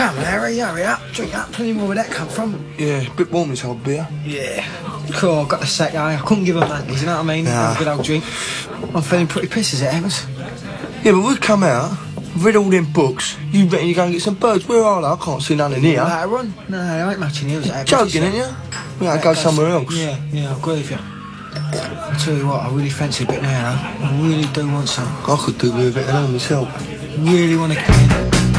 Come on, Harry, hurry up. Drink up. Plenty more where that come from. Yeah, a bit warm this old beer. Yeah. Cool, got the sack, I couldn't give him monkeys, you know what I mean? Nah. A good old drink. I'm feeling pretty pissed as it happens. Yeah, but we've come out, read all them books. You reckon you go and get some birds? Where are they? I can't see none in here. Later on? No, there ain't much in here. Joking, ain't you? We gotta go somewhere else. Yeah, I agree with you. I'll tell you what, I really fancy a bit now, though. I really do want some. I could do with a bit of that myself. Really want to get in.